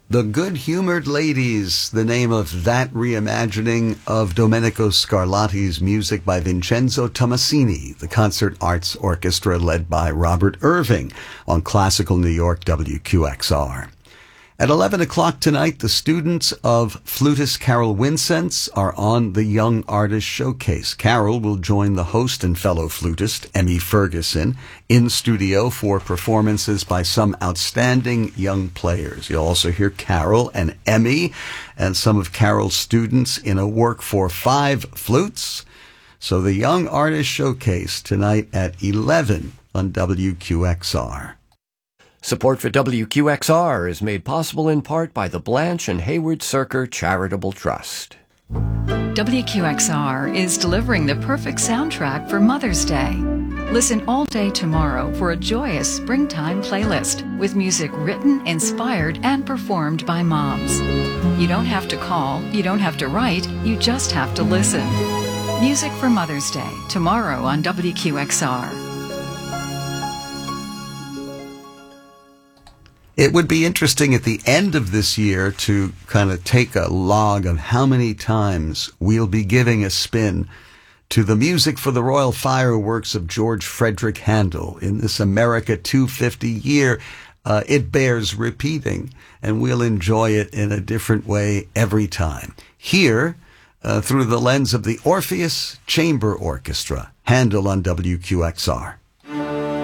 The Good-Humored Ladies, the name of that reimagining of Domenico Scarlatti's music by Vincenzo Tommasini, the Concert Arts Orchestra led by Robert Irving on Classical New York WQXR. At 11 o'clock tonight, the students of flutist Carol Wincense are on the Young Artist Showcase. Carol will join the host and fellow flutist, Emmy Ferguson, in studio for performances by some outstanding young players. You'll also hear Carol and Emmy and some of Carol's students in a work for 5 flutes. So the Young Artist Showcase tonight at 11 on WQXR. Support for WQXR is made possible in part by the Blanche and Hayward Cirker Charitable Trust. WQXR is delivering the perfect soundtrack for Mother's Day. Listen all day tomorrow for a joyous springtime playlist with music written, inspired, and performed by moms. You don't have to call, you don't have to write, you just have to listen. Music for Mother's Day, tomorrow on WQXR. It would be interesting at the end of this year to kind of take a log of how many times we'll be giving a spin to the music for the Royal Fireworks of George Frederick Handel in this America 250 year. It bears repeating, and we'll enjoy it in a different way every time. Here, through the lens of the Orpheus Chamber Orchestra, Handel on WQXR.